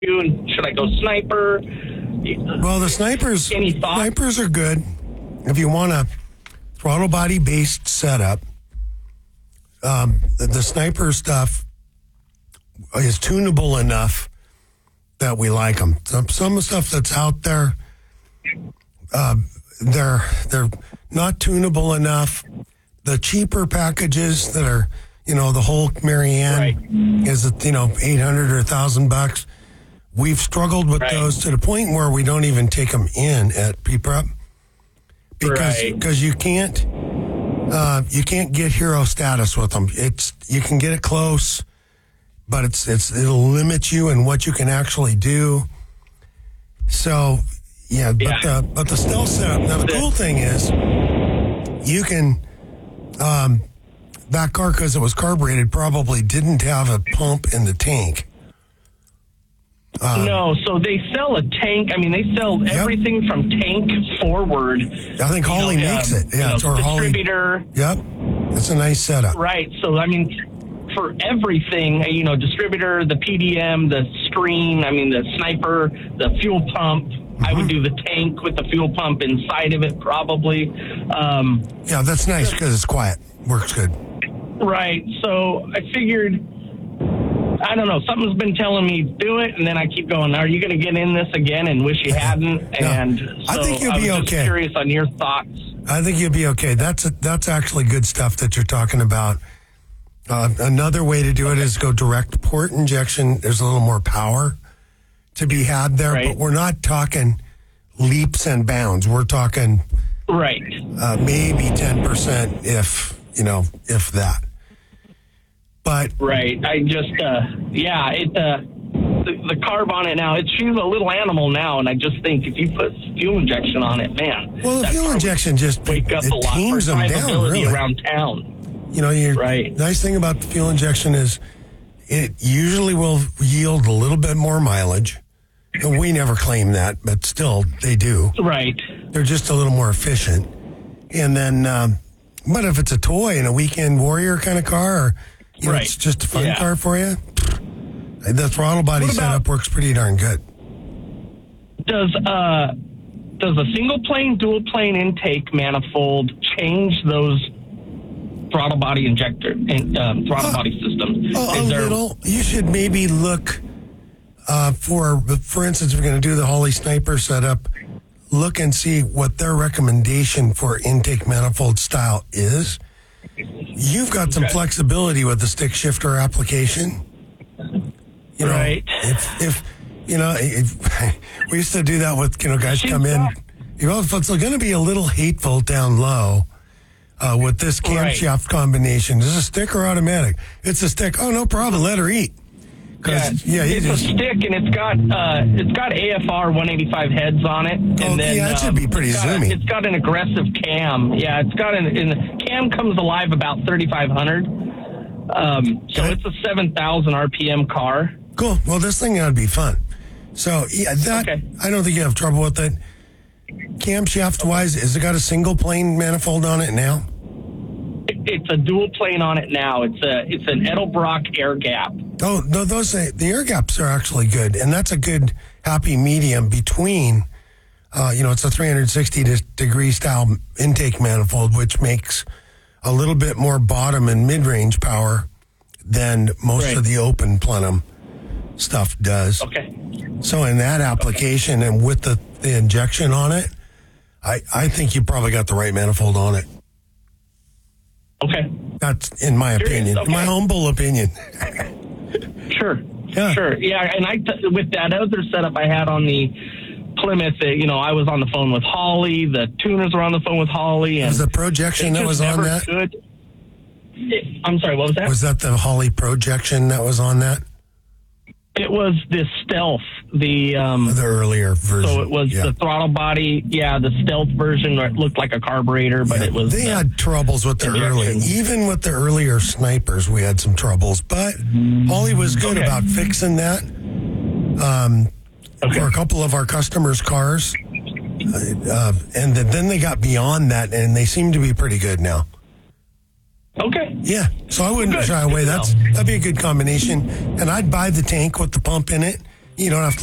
Should I go sniper? Well, the snipers are good if you want a throttle body based setup. The sniper stuff is tunable enough that we like them. Some of the stuff that's out there, they're not tunable enough. The cheaper packages that are, the whole Marianne is, $800 or $1,000. We've struggled with those to the point where we don't even take them in at P-Prep because you can't get hero status with them. You can get it close, but it'll limit you in what you can actually do. So but the stealth setup. Now the cool thing is you can that car, because it was carbureted, probably didn't have a pump in the tank. No, so they sell a tank. I mean, they sell everything from tank forward. I think Holly makes it. Yeah, it's our distributor. Holly. Yep, it's a nice setup. Right. So I mean, for everything, distributor, the PDM, the screen. I mean, the sniper, the fuel pump. Mm-hmm. I would do the tank with the fuel pump inside of it, probably. Yeah, that's nice because it's quiet. Works good. Right. So I figured, I don't know, something's been telling me do it, and then I keep going, are you going to get in this again and wish you hadn't? And so I think you'll be okay. Just curious on your thoughts. I think you'll be okay. That's actually good stuff that you're talking about. Another way to do it is go direct port injection. There's a little more power to be had there, but we're not talking leaps and bounds. We're talking maybe 10% if that. But I just the carb on it now, she's a little animal now, and I just think if you put fuel injection on it, man. Well, the fuel injection just wake up a lot for survivability around town. Nice thing about the fuel injection is it usually will yield a little bit more mileage. And we never claim that, but still they do. Right. They're just a little more efficient. And then, but if it's a toy and a weekend warrior kind of car, or it's just a fun car for you, the throttle body setup works pretty darn good. Does a single plane, dual plane intake manifold change those throttle body injector and throttle body systems? A little. You should maybe look for instance, if we're going to do the Holly Sniper setup, look and see what their recommendation for intake manifold style is. You've got some flexibility with the stick shifter application. If we used to do that with guys come in. If it's going to be a little hateful down low with this camshaft combination, is it a stick or automatic? It's a stick. Oh, no problem. Let her eat. It's a stick, and it's got AFR 185 heads on it, and then that should be pretty zoomy. It's got an aggressive cam. Yeah, it's got the cam comes alive about 3,500. So it's a 7,000 RPM car. Cool. Well, this thing ought to be fun. So I don't think you have trouble with it. Camshaft wise, has it got a single plane manifold on it now? It's a dual plane on it now. It's an Edelbrock air gap. Oh, no, the air gaps are actually good, and that's a good happy medium between. It's a 360-degree style intake manifold, which makes a little bit more bottom and mid-range power than most of the open plenum stuff does. Okay. So in that application and with the injection on it, I think you probably got the right manifold on it. Okay. That's in my opinion, my humble opinion. Sure. Yeah, and with that other setup I had on the Plymouth, I was on the phone with Holly. The tuners were on the phone with Holly. And was the projection that was on that? I'm sorry, what was that? Was that the Holly projection that was on that? It was the Stealth, the earlier version. So it was the throttle body, the Stealth version where it looked like a carburetor, but it was. They had troubles with the early, even with the earlier Snipers, we had some troubles. But Holly was good about fixing that. For a couple of our customers' cars, and then they got beyond that, and they seem to be pretty good now. Okay. Yeah, so I wouldn't shy away. That'd be a good combination. And I'd buy the tank with the pump in it, You don't have to